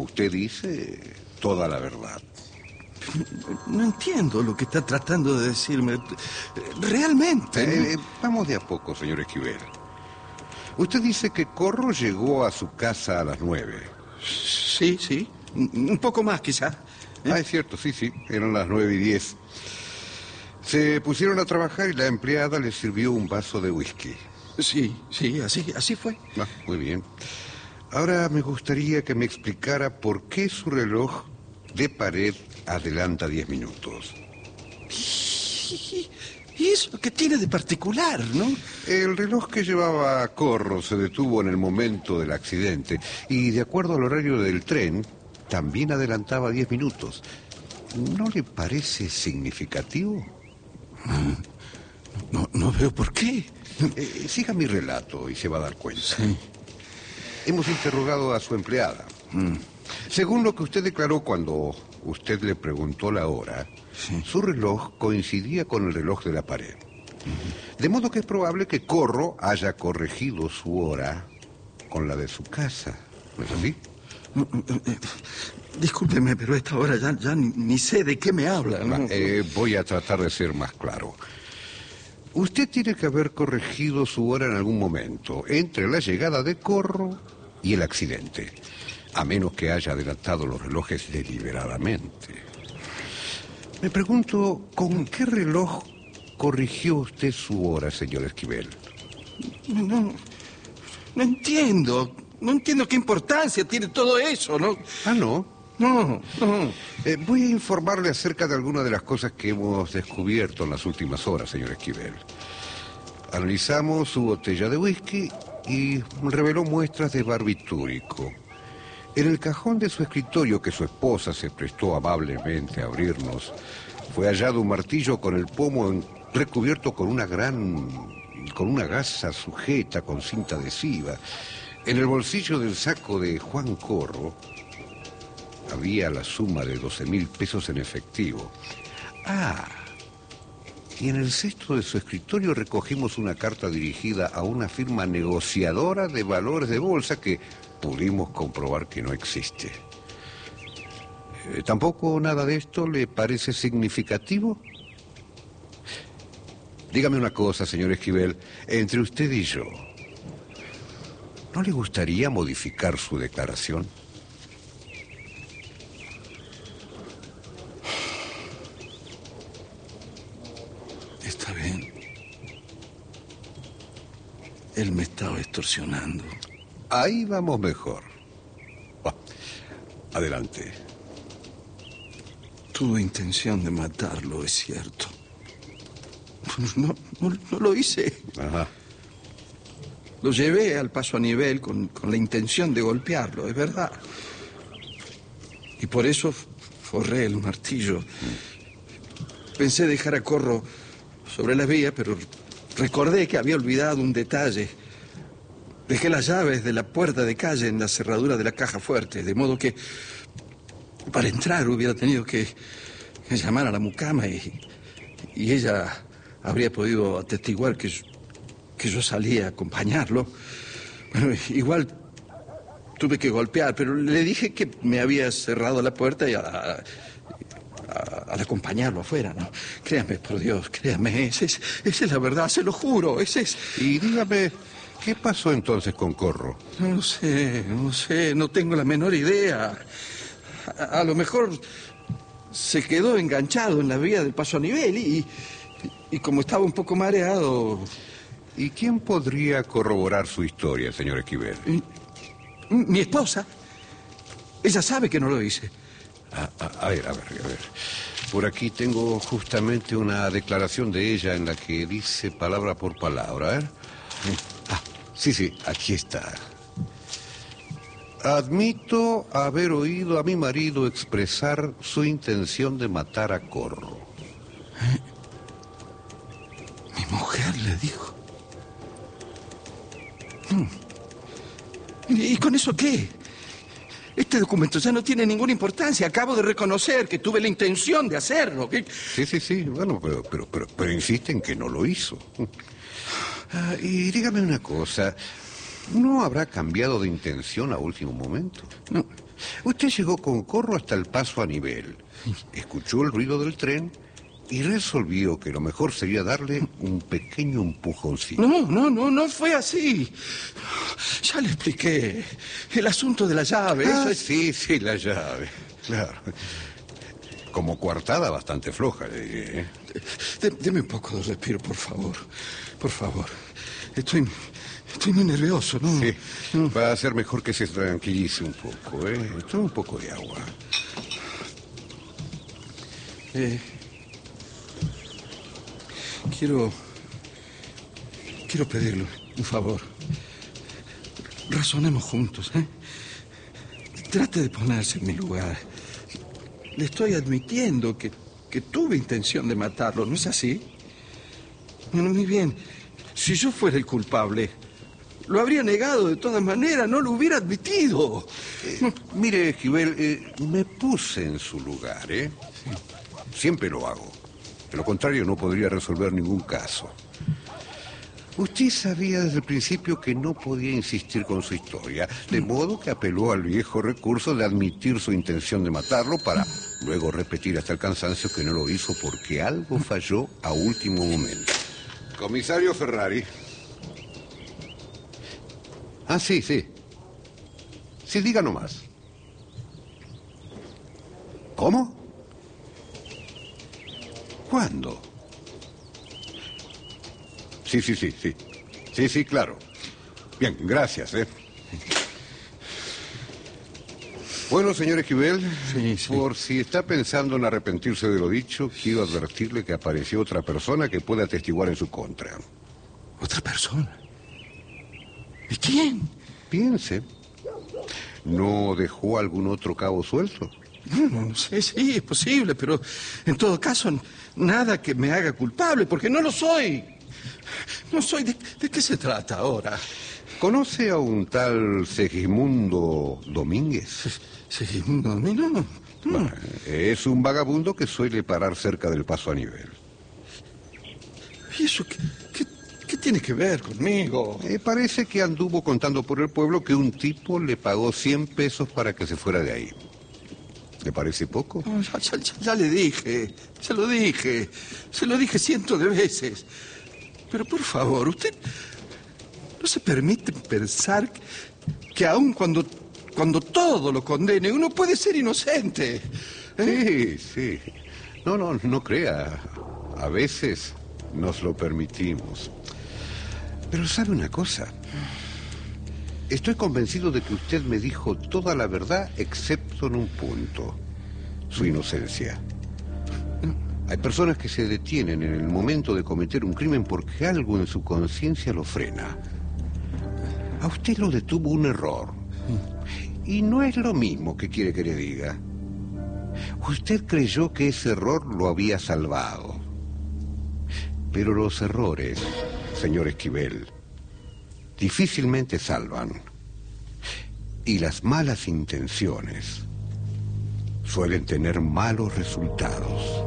usted dice, toda la verdad. No entiendo lo que está tratando de decirme. Realmente. Vamos de a poco, señor Esquivel. Usted dice que Corro llegó a su casa a las 9. Sí, sí. Un poco más, quizá. Es cierto, sí. Eran las 9:10. Se pusieron a trabajar y la empleada le sirvió un vaso de whisky. Sí, así fue. Muy bien. Ahora me gustaría que me explicara por qué su reloj de pared adelanta 10 minutos. ¿Y eso qué tiene de particular, no? El reloj que llevaba a Corro se detuvo en el momento del accidente y, de acuerdo al horario del tren, también adelantaba 10 minutos. ¿No le parece significativo? No veo por qué. Siga mi relato y se va a dar cuenta. Sí. Hemos interrogado a su empleada. Según lo que usted declaró cuando usted le preguntó la hora, sí, su reloj coincidía con el reloj de la pared. De modo que es probable que Corro haya corregido su hora con la de su casa. ¿No es así? Discúlpeme, pero a esta hora ya ni sé de qué me habla. ¿No? Voy a tratar de ser más claro. Usted tiene que haber corregido su hora en algún momento, entre la llegada de Corro y el accidente, a menos que haya adelantado los relojes deliberadamente. Me pregunto, ¿con qué reloj corrigió usted su hora, señor Esquivel? No entiendo. No entiendo qué importancia tiene todo eso, ¿no? ¿No? No. Voy a informarle acerca de algunas de las cosas que hemos descubierto en las últimas horas, señor Esquivel. Analizamos su botella de whisky y reveló muestras de barbitúrico. En el cajón de su escritorio, que su esposa se prestó amablemente a abrirnos, fue hallado un martillo con el pomo recubierto con una gasa sujeta con cinta adhesiva. En el bolsillo del saco de Juan Corro había la suma de 12,000 pesos en efectivo. Y en el cesto de su escritorio recogimos una carta dirigida a una firma negociadora de valores de bolsa que pudimos comprobar que no existe. ¿Tampoco nada de esto le parece significativo? Dígame una cosa, señor Esquivel, entre usted y yo, ¿no le gustaría modificar su declaración? Está bien. Él me estaba extorsionando. Ahí vamos mejor. Adelante. Tuve intención de matarlo, es cierto. No lo hice. Ajá. Lo llevé al paso a nivel con la intención de golpearlo, es verdad. Y por eso forré el martillo. Pensé dejar a Corro sobre la vía, pero recordé que había olvidado un detalle. Dejé las llaves de la puerta de calle en la cerradura de la caja fuerte, de modo que para entrar hubiera tenido que llamar a la mucama y ella habría podido atestiguar que yo salí a acompañarlo. Bueno, igual tuve que golpear, pero le dije que me había cerrado la puerta y al acompañarlo afuera, ¿no? Créame, por Dios, créame, esa es la verdad, se lo juro, ese es... Y dígame, ¿qué pasó entonces con Corro? No sé, no tengo la menor idea. A lo mejor se quedó enganchado en la vía del paso a nivel y como estaba un poco mareado... ¿Y quién podría corroborar su historia, señor Esquivel? Mi esposa. Ella sabe que no lo hice. A ver. Por aquí tengo justamente una declaración de ella en la que dice palabra por palabra. Sí, aquí está. Admito haber oído a mi marido expresar su intención de matar a Corro. Mi mujer le dijo. ¿Y con eso qué? Este documento ya no tiene ninguna importancia. Acabo de reconocer que tuve la intención de hacerlo. Sí. Bueno, pero insiste en que no lo hizo. Y dígame una cosa. ¿No habrá cambiado de intención a último momento? No. Usted llegó con corro hasta el paso a nivel, escuchó el ruido del tren y resolvió que lo mejor sería darle un pequeño empujoncito. No fue así. Ya le expliqué. El asunto de la llave. Ah, sí, la llave. Claro. Como coartada bastante floja, le diré, ¿eh? Deme un poco de respiro, por favor. Por favor. Estoy muy nervioso, ¿no? Sí. Va a ser mejor que se tranquilice un poco, ¿eh? Tome un poco de agua. Quiero pedirle un favor. Razonemos juntos, ¿eh? Trate de ponerse en mi lugar. Le estoy admitiendo que tuve intención de matarlo, ¿no es así? Bueno, muy bien. Si yo fuera el culpable, lo habría negado de todas maneras, no lo hubiera admitido. Mire, Esquivel, me puse en su lugar, ¿eh? Sí. Siempre lo hago. De lo contrario, no podría resolver ningún caso. Usted sabía desde el principio que no podía insistir con su historia, de modo que apeló al viejo recurso de admitir su intención de matarlo para luego repetir hasta el cansancio que no lo hizo porque algo falló a último momento. Comisario Ferrari. Ah, sí. Sí, diga nomás. ¿Cómo? ¿Cuándo? Sí, claro. Bien, gracias, ¿eh? Bueno, señor Esquivel, sí. Por si está pensando en arrepentirse de lo dicho, quiero advertirle que apareció otra persona que puede atestiguar en su contra. ¿Otra persona? ¿Y quién? Piense. ¿No dejó algún otro cabo suelto? No sé, sí, es posible, pero en todo caso, nada que me haga culpable, porque no lo soy. No soy. ¿De qué se trata ahora? ¿Conoce a un tal Segismundo Domínguez? ¿Segismundo Domínguez? No. Bueno, es un vagabundo que suele parar cerca del paso a nivel. ¿Y eso qué tiene que ver conmigo? Parece que anduvo contando por el pueblo que un tipo le pagó 100 pesos para que se fuera de ahí. ¿Le parece poco? No, ya le dije, se lo dije cientos de veces. Pero por favor, usted no se permite pensar que aun cuando todo lo condene, uno puede ser inocente. Sí. No crea. A veces nos lo permitimos. Pero ¿sabe una cosa? Estoy convencido de que usted me dijo toda la verdad excepto en un punto: su inocencia. Hay personas que se detienen en el momento de cometer un crimen porque algo en su conciencia lo frena. A usted lo detuvo un error. Y no es lo mismo que quiere que le diga. Usted creyó que ese error lo había salvado. Pero los errores, señor Esquivel, difícilmente salvan. Y las malas intenciones suelen tener malos resultados.